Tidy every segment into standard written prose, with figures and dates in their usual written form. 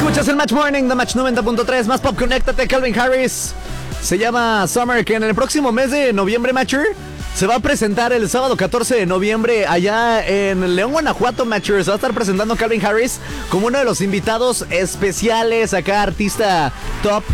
Escuchas el Match Morning de Match 90.3, más pop, conéctate. Calvin Harris se llama Summer, que en el próximo mes de noviembre, Matcher, se va a presentar el sábado 14 de noviembre allá en León, Guanajuato, Matcher. Se va a estar presentando Calvin Harris como uno de los invitados especiales, acá artista top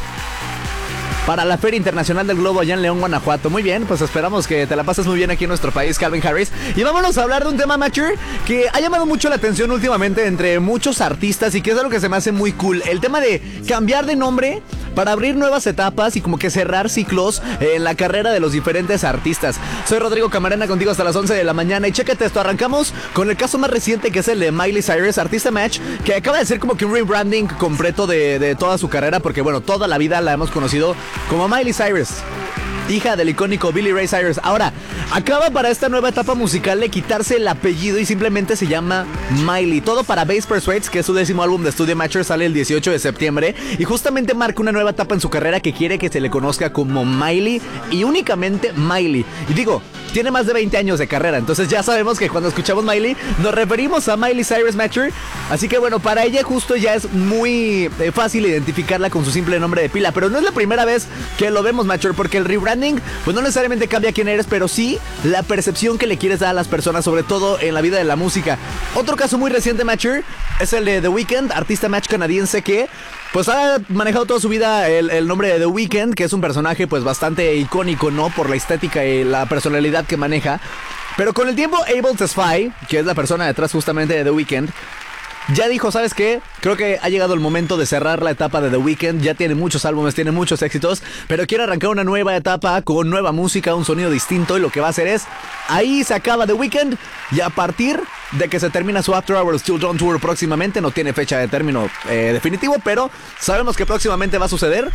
para la Feria Internacional del Globo allá en León, Guanajuato. Muy bien, pues esperamos que te la pases muy bien aquí en nuestro país, Calvin Harris. Y vámonos a hablar de un tema, Matcher, que ha llamado mucho la atención últimamente entre muchos artistas y que es algo que se me hace muy cool. El tema de cambiar de nombre para abrir nuevas etapas y como que cerrar ciclos en la carrera de los diferentes artistas. Soy Rodrigo Camarena, contigo hasta las 11 de la mañana y chécate esto, arrancamos con el caso más reciente, que es el de Miley Cyrus, artista Match, que acaba de hacer como que un rebranding completo de toda su carrera, porque bueno, toda la vida la hemos conocido como Miley Cyrus, hija del icónico Billy Ray Cyrus. Ahora, acaba para esta nueva etapa musical de quitarse el apellido y simplemente se llama Miley. Todo para Bass Persuades, que es su 10º álbum de estudio. Matcher sale el 18 de septiembre y justamente marca una nueva etapa en su carrera que quiere que se le conozca como Miley y únicamente Miley. Y digo, tiene más de 20 años de carrera, entonces ya sabemos que cuando escuchamos Miley nos referimos a Miley Cyrus, Matcher. Así que bueno, para ella justo ya es muy fácil identificarla con su simple nombre de pila. Pero no es la primera vez que lo vemos, Matcher, porque el rebranding pues no necesariamente cambia quién eres, pero sí la percepción que le quieres dar a las personas, sobre todo en la vida de la música. Otro caso muy reciente, Matcher, es el de The Weeknd, artista Match canadiense que pues ha manejado toda su vida el nombre de The Weeknd, que es un personaje pues bastante icónico, ¿no? Por la estética y la personalidad que maneja. Pero con el tiempo, Abel Tesfaye, que es la persona detrás justamente de The Weeknd, ya dijo, ¿sabes qué? Creo que ha llegado el momento de cerrar la etapa de The Weeknd. Ya tiene muchos álbumes, tiene muchos éxitos, pero quiere arrancar una nueva etapa con nueva música, un sonido distinto. Y lo que va a hacer es, ahí se acaba The Weeknd. Y a partir de que se termina su After Hours Till Dawn Tour próximamente, no tiene fecha de término definitivo, pero sabemos que próximamente va a suceder.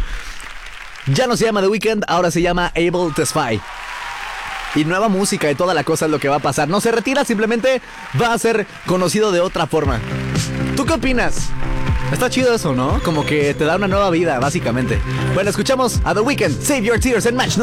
Ya no se llama The Weeknd, ahora se llama Abel Tesfaye. Y nueva música y toda la cosa es lo que va a pasar. No se retira, simplemente va a ser conocido de otra forma. ¿Tú qué opinas? Está chido eso, ¿no? Como que te da una nueva vida, básicamente. Bueno, escuchamos a The Weeknd, Save Your Tears en Match